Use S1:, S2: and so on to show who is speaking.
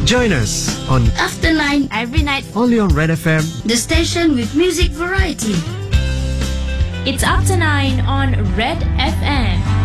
S1: Join us on
S2: After 9
S3: every night.
S1: only on Red FM.
S2: the station with music variety.
S3: It's up to 9 on Red FM.